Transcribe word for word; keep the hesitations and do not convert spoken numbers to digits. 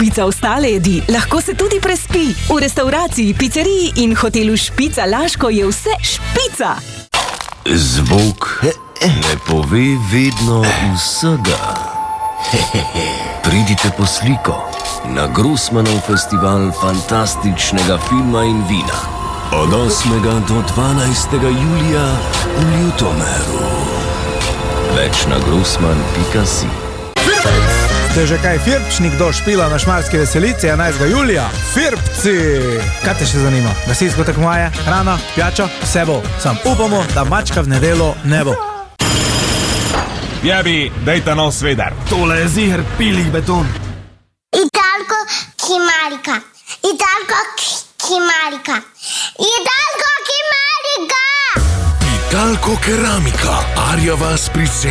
Špica ostale jedi, lahko se tudi prespi. V restavraciji, pizzeriji in hotelu Špica Laško je vse špica. Zvok ne pove vedno vsega. Pridite po sliko na Grossmanov festival fantastičnega filma in vina. Od osmega do dvanajstega julija v Ljutomeru. Več na grossman pika si. Ste že kaj firpčnik do špila na Šmarski veselici enajstega julija? Firpci! Kaj te še zanima? Gasilsko tekmovanje, hrana, pijača, vse bo. Sam upamo, da mačka v nedelo ne bo. Jebi, dejta nov svedar. Tole je ziher pilih beton. Italko Kimarika. Italko Kimarika. Italko Kimarika. Italko keramika. Arja vas pri